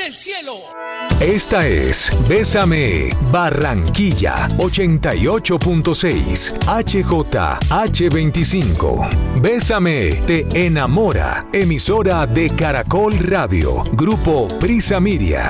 del cielo. Esta es Bésame Barranquilla 88.6 HJH25. Bésame te enamora. Emisora de Caracol Radio. Grupo Prisa Media.